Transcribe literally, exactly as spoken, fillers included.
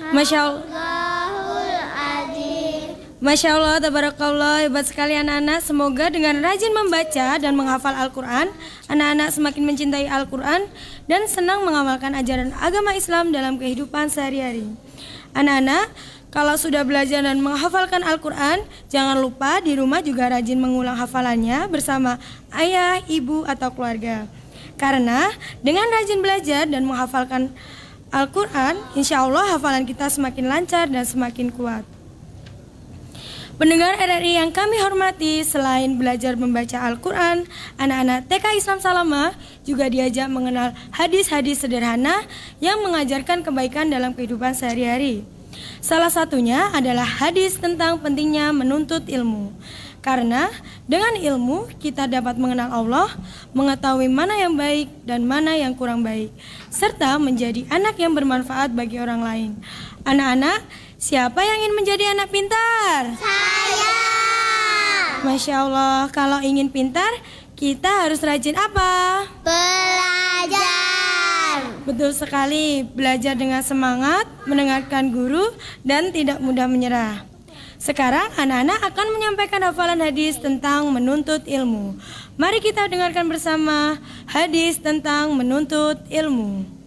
Masya Allah. Masya Allah, tabarakallah, hebat sekali anak-anak. Semoga dengan rajin membaca dan menghafal Al-Quran, anak-anak semakin mencintai Al-Quran dan senang mengamalkan ajaran agama Islam dalam kehidupan sehari-hari. Anak-anak, kalau sudah belajar dan menghafalkan Al-Quran, jangan lupa di rumah juga rajin mengulang hafalannya bersama ayah, ibu, atau keluarga. Karena dengan rajin belajar dan menghafalkan Al-Quran, insya Allah hafalan kita semakin lancar dan semakin kuat. Pendengar R R I yang kami hormati, selain belajar membaca Al-Quran, anak-anak T K Islam Salamah juga diajak mengenal hadis-hadis sederhana yang mengajarkan kebaikan dalam kehidupan sehari-hari. Salah satunya adalah hadis tentang pentingnya menuntut ilmu. Karena dengan ilmu kita dapat mengenal Allah, mengetahui mana yang baik dan mana yang kurang baik, serta menjadi anak yang bermanfaat bagi orang lain. Anak-anak, siapa yang ingin menjadi anak pintar? Saya. Masya Allah, kalau ingin pintar, kita harus rajin apa? Belajar. Betul sekali, belajar dengan semangat, mendengarkan guru, dan tidak mudah menyerah. Sekarang anak-anak akan menyampaikan hafalan hadis tentang menuntut ilmu. Mari kita dengarkan bersama hadis tentang menuntut ilmu.